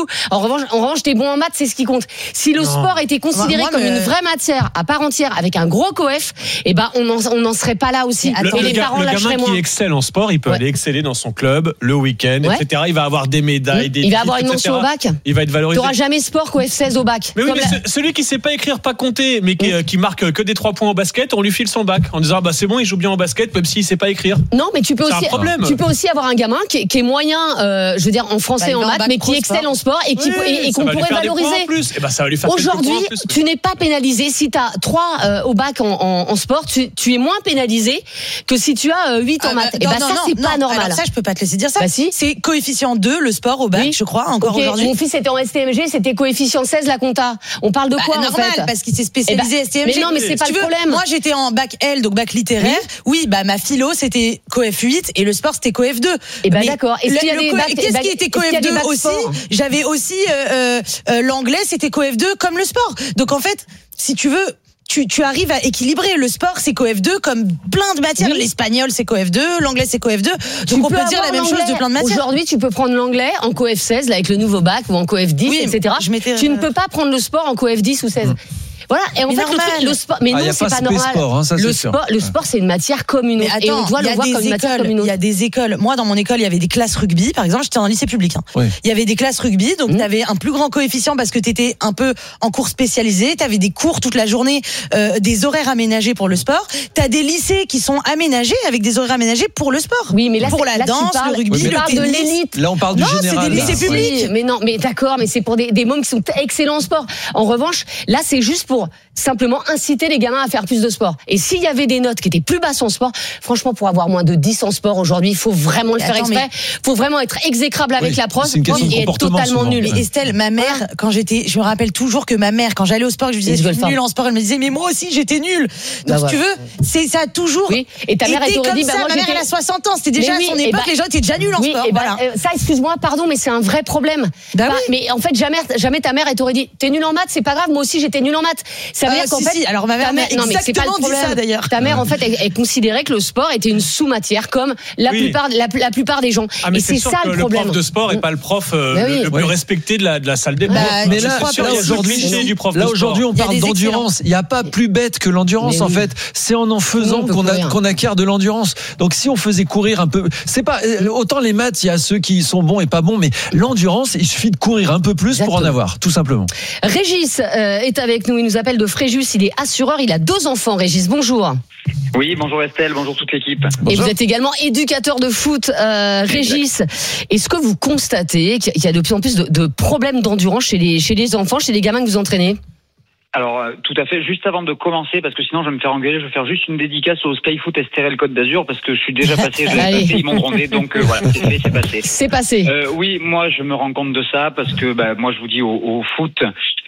En revanche, t'es bon en maths, c'est ce qui compte. Si le sport était considéré comme une vraie matière à part entière, avec un gros coef, on n'en serait pas là aussi. Et les parents lâcheraient moins. Le gamin qui excelle en sport, il peut aller exceller dans son club, le week-end, etc. Il va avoir des médailles, des il va avoir une mention au bac. Il va être valorisé. T'auras jamais sport coef 16 au bac. Mais oui, celui qui sait pas écrire, pas compter, mais qui marque que des 3 points au basket, on lui file son bac en disant c'est bon, il joue bien au basket, même s'il sait pas écrire. Non, mais tu peux aussi avoir un gamin qui est moyen, je veux dire en français, en maths, mais qui excelle en sport et qu'on pourrait valoriser. Ça va lui faire aujourd'hui, tu n'es pas pénalisé si tu as 3 au bac en sport, tu es moins pénalisé que si tu as 8 en maths. C'est pas normal. Alors ça, je peux pas te laisser dire ça. Si. C'est coefficient 2 le sport au bac, je crois, encore aujourd'hui. Mon fils était en STMG, c'était coefficient 16 la compta. On parle de quoi normal, en fait? parce qu'il s'est spécialisé STMG. Mais non, mais c'est pas le problème. Moi, j'étais en bac L, donc bac littéraire. Oui, ma philo, c'était coef 8 et le sport, c'était coef 2. D'accord. Qu'est-ce qui était coef 2 aussi? J'avais aussi l'anglais, c'était coef 2 comme le sport. Donc en fait, si tu veux, tu arrives à équilibrer. Le sport, c'est coef 2 comme plein de matières. Oui. L'espagnol, c'est coef 2, l'anglais, c'est coef 2. Donc on peut dire la même chose de plein de matières. Aujourd'hui, tu peux prendre l'anglais en coef 16 avec le nouveau bac ou en coef 10, etc. Tu ne peux pas prendre le sport en coef 10 ou 16. Voilà, et en fait le sport, mais non, c'est pas normal. Le sport, c'est une matière comme une autre, et on doit le voir comme une matière comme une autre. Il y a des écoles. Moi, dans mon école, il y avait des classes rugby. Par exemple, j'étais en lycée public. Il y avait des classes rugby, donc t'avais un plus grand coefficient parce que t'étais un peu en cours spécialisé. T'avais des cours toute la journée, des horaires aménagés pour le sport. T'as des lycées qui sont aménagés avec des horaires aménagés pour le sport. Oui, mais là, pour la danse, le rugby, le tennis. De l'élite. Là, on parle du général. Non, c'est des lycées publics. Mais non, mais d'accord, mais c'est pour des mômes qui sont excellents en sport. En revanche, là, c'est juste pour simplement inciter les gamins à faire plus de sport. Et s'il y avait des notes qui étaient plus basses en sport, franchement, pour avoir moins de 10 en sport aujourd'hui, il faut vraiment le faire exprès. Il faut vraiment être exécrable avec la prof et être totalement nul. Mais Estelle, ma mère, je me rappelle toujours que ma mère, quand j'allais au sport, je lui disais, je suis nulle en sport, elle me disait, mais moi aussi, j'étais nulle. Donc, si tu veux, ça a toujours été et ta mère, elle t'aurait dit, comme ça. Ma mère, elle a 60 ans. C'était déjà à son époque, les gens étaient déjà nuls en sport. Ça, excuse-moi, pardon, mais c'est un vrai problème. Mais en fait, jamais ta mère, elle t'aurait dit, t'es nulle en maths, c'est pas grave, moi aussi, j'étais nulle en maths. Ça veut dire qu'en fait, alors ma mère exactement dit ça d'ailleurs. Ta mère en fait elle considérait que le sport était une sous-matière comme la plupart des gens. Mais et c'est ça le problème. Le prof de sport est pas le prof le plus respecté de la salle des profs. Mais là aujourd'hui on parle d'endurance. Il n'y a pas plus bête que l'endurance en fait. C'est en faisant qu'on acquiert de l'endurance. Donc si on faisait courir un peu, c'est pas autant les maths, il y a ceux qui sont bons et pas bons, mais l'endurance, il suffit de courir un peu plus pour en avoir, tout simplement. Régis est avec nous, il nous appelle de Fréjus, il est assureur, il a 2 enfants. Régis, bonjour. Oui, bonjour Estelle, bonjour toute l'équipe. Et vous êtes également éducateur de foot, Régis. Est-ce que vous constatez qu'il y a de plus en plus de problèmes d'endurance chez les enfants, chez les gamins que vous entraînez ? Alors, tout à fait. Juste avant de commencer, parce que sinon je vais me faire engueuler, je vais faire juste une dédicace au Skyfoot STRL Côte d'Azur, parce que je suis déjà passé, ils m'ont grondé, donc voilà, c'est passé. C'est passé. Oui, moi je me rends compte de ça, parce que moi je vous dis au foot,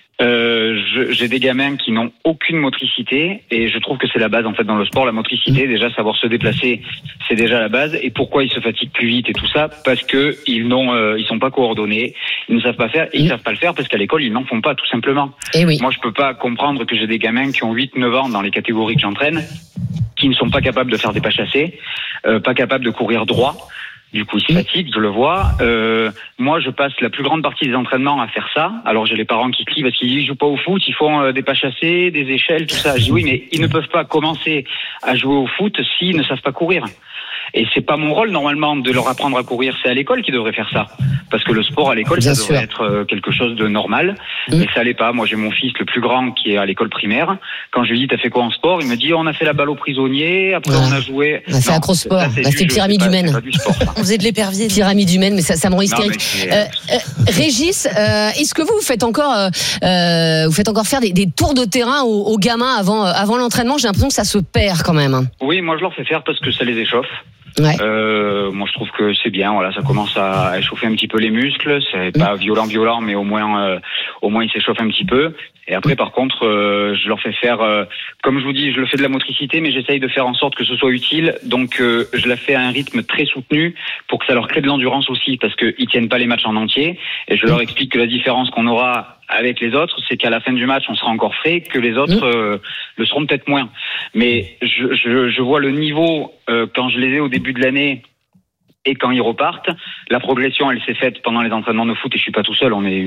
j'ai des gamins qui n'ont aucune motricité, et je trouve que c'est la base en fait dans le sport, la motricité. Déjà savoir se déplacer, c'est déjà la base. Et pourquoi ils se fatiguent plus vite et tout ça? Parce que ils sont pas coordonnés, ils ne savent pas faire, et ils savent pas le faire parce qu'à l'école ils n'en font pas tout simplement. Et oui. Moi je peux pas comprendre que j'ai des gamins qui ont 8-9 ans dans les catégories que j'entraîne, qui ne sont pas capables de faire des pas chassés, pas capables de courir droit. Du coup, ils se fatiguent, je le vois. Moi, je passe la plus grande partie des entraînements à faire ça. Alors, j'ai les parents qui crient parce qu'ils jouent pas au foot, ils font des pas chassés, des échelles, tout ça. Je dis oui, mais ils ne peuvent pas commencer à jouer au foot s'ils ne savent pas courir. Et c'est pas mon rôle normalement de leur apprendre à courir, c'est à l'école qui devrait faire ça. Parce que le sport à l'école, ça devrait être quelque chose de normal. Mais ça l'est pas. Moi, j'ai mon fils le plus grand qui est à l'école primaire. Quand je lui dis t'as fait quoi en sport, il me dit on a fait la balle aux prisonniers, après on a joué. C'est acrosport. C'est pyramide humaine. On faisait de l'épervier. Pyramide humaine, mais ça me rend hystérique. Régis, est-ce que vous faites encore faire des tours de terrain aux gamins avant l'entraînement? J'ai l'impression que ça se perd quand même. Oui, moi je leur fais faire parce que ça les échauffe. Ouais. Moi je trouve que c'est bien, voilà, ça commence à échauffer un petit peu les muscles, c'est pas violent, mais au moins ils s'échauffent un petit peu. Et après par contre, je leur fais faire, comme je vous dis, je le fais de la motricité, mais j'essaye de faire en sorte que ce soit utile. Donc je la fais à un rythme très soutenu pour que ça leur crée de l'endurance aussi, parce que ils tiennent pas les matchs en entier. Et je leur explique que la différence qu'on aura avec les autres, c'est qu'à la fin du match, on sera encore frais, que les autres le seront peut-être moins. Mais je vois le niveau quand je les ai au début de l'année et quand ils repartent. La progression, elle s'est faite pendant les entraînements de foot, et je suis pas tout seul, on est